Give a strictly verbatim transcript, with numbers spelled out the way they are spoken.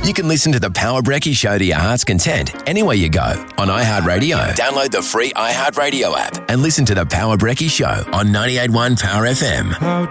You can listen to the Power Brekkie Show to your heart's content anywhere you go on iHeartRadio. Download the free iHeartRadio app and listen to the Power Brekkie Show on ninety-eight point one Power F M. How